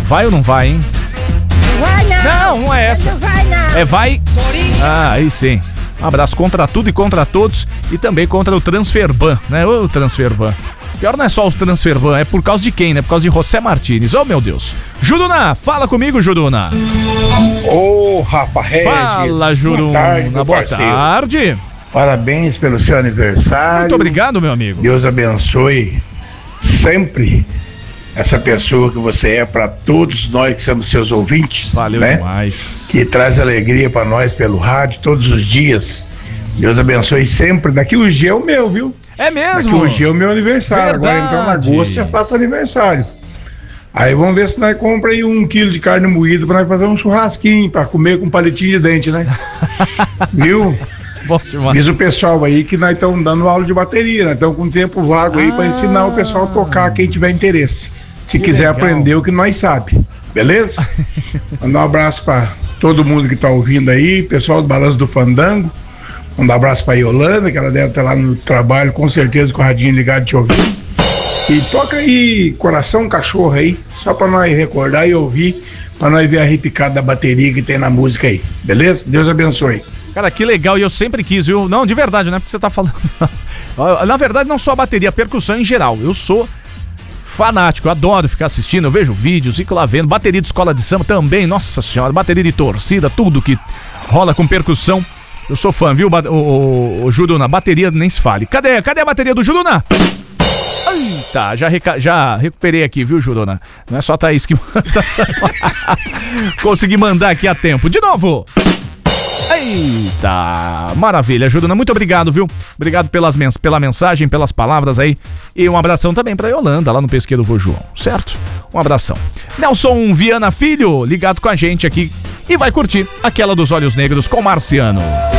Vai ou não vai, hein? Vai não. Não é essa. Não vai não. É vai. Ah, aí sim. Um abraço contra tudo e contra todos e também contra o Transferban, né? Ô, Transferban. Pior não é só o Transferban, é por causa de quem, né? Por causa de José Martins. Oh, meu Deus. Juduna, fala comigo, Juduna. Ô, Rafa Regis. Fala, Juduna. Boa tarde. Parabéns pelo seu aniversário. Muito obrigado, meu amigo. Deus abençoe sempre essa pessoa que você é para todos nós que somos seus ouvintes. Valeu, né? Demais. Que traz alegria para nós pelo rádio todos os dias. Deus abençoe sempre. Daqui uns dias é o meu, viu? É mesmo? Daqui uns dias é o meu aniversário. Verdade. Agora entrando em agosto já passa aniversário. Aí vamos ver se nós compramos aí 1 quilo de carne moída para nós fazer um churrasquinho para comer com palitinho de dente, né? Viu? Bom demais. Diz o pessoal aí que nós estamos dando aula de bateria, nós estamos com tempo vago aí para ensinar o pessoal a tocar, quem tiver interesse. Se Que quiser legal. aprender o que nós sabe, beleza? Mandar um abraço para todo mundo que tá ouvindo aí, pessoal do Balanço do Fandango. Mandar um abraço para Yolanda, que ela deve estar lá no trabalho, com certeza com o radinho ligado te ouvindo. E toca aí Coração Cachorro aí, só para nós recordar e ouvir, para nós ver a repicada da bateria que tem na música aí, beleza? Deus abençoe. Cara, que legal, e eu sempre quis, viu? Não, de verdade, não é porque você tá falando. Na verdade, não só a bateria, a percussão em geral. Eu sou fanático, eu adoro ficar assistindo, eu vejo vídeos, fico lá vendo. Bateria de escola de samba também, nossa senhora, bateria de torcida, tudo que rola com percussão. Eu sou fã, viu, o Juduna? Bateria nem se fale. Cadê a bateria do Juduna? Eita, já recuperei aqui, viu, Juduna? Não é só a Thaís que manda. Consegui mandar aqui a tempo. De novo! Eita, maravilha, Juduna, muito obrigado, viu? Obrigado pela mensagem, pelas palavras aí. E um abração também pra Yolanda, lá no Pesqueiro Vô João, certo? Um abração. Nelson Viana Filho, ligado com a gente aqui e vai curtir aquela dos Olhos Negros com Marciano.